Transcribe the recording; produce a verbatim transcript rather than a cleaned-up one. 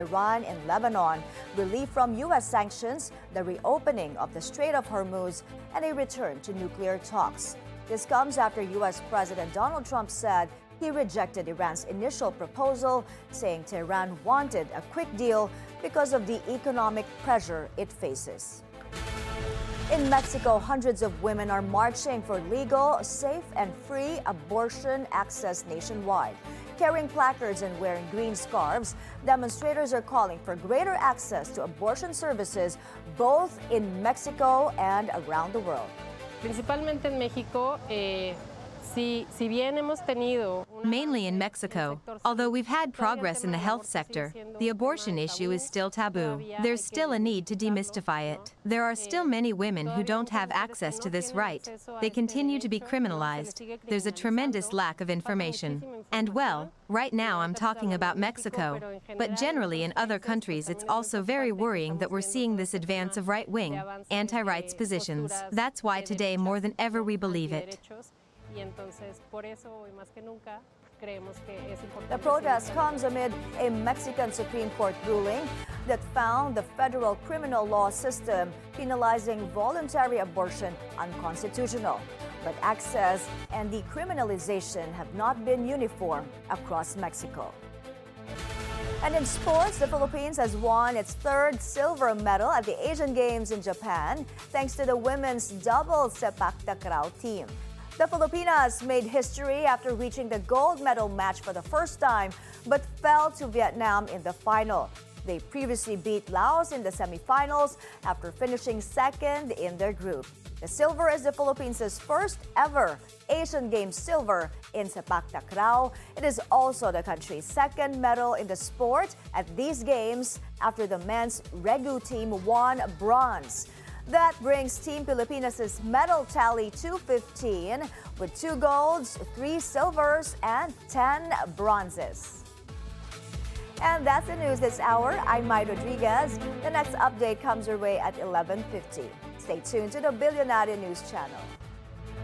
Iran and Lebanon, relief from U S sanctions, the reopening of the Strait of Hormuz, and a return to nuclear talks. This comes after U S President Donald Trump said he rejected Iran's initial proposal, saying Tehran wanted a quick deal because of the economic pressure it faces. In Mexico, hundreds of women are marching for legal, safe, and free abortion access nationwide. Carrying placards and wearing green scarves, demonstrators are calling for greater access to abortion services both in Mexico and around the world. Principalmente en México, eh, si, si bien hemos tenido Mainly in Mexico, although we've had progress in the health sector, the abortion issue is still taboo. There's still a need to demystify it. There are still many women who don't have access to this right. They continue to be criminalized. There's a tremendous lack of information. And well, right now I'm talking about Mexico, but generally in other countries it's also very worrying that we're seeing this advance of right-wing, anti-rights positions. That's why today more than ever we believe it. The protest comes amid a Mexican Supreme Court ruling that found the federal criminal law system penalizing voluntary abortion unconstitutional. But access and decriminalization have not been uniform across Mexico. And in sports, the Philippines has won its third silver medal at the Asian Games in Japan thanks to the women's double sepak takraw team. The Filipinas made history after reaching the gold medal match for the first time, but fell to Vietnam in the final. They previously beat Laos in the semifinals after finishing second in their group. The silver is the Philippines' first ever Asian Games silver in sepak takraw. It is also the country's second medal in the sport at these games after the men's Regu team won bronze. That brings Team Pilipinas' medal tally to fifteen, with two golds, three silvers, and ten bronzes. And that's the news this hour. I'm Mai Rodriguez. The next update comes your way at eleven fifty. Stay tuned to the Billionaire News Channel.